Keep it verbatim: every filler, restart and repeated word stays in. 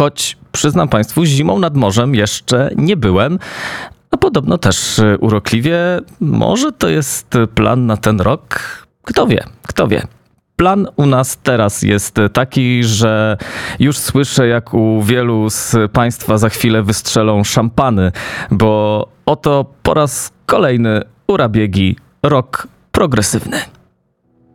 choć przyznam Państwu, zimą nad morzem jeszcze nie byłem. A podobno też urokliwie. Może to jest plan na ten rok? Kto wie, kto wie. Plan u nas teraz jest taki, że już słyszę, jak u wielu z Państwa za chwilę wystrzelą szampany, bo oto po raz kolejny ura biegi rok progresywny.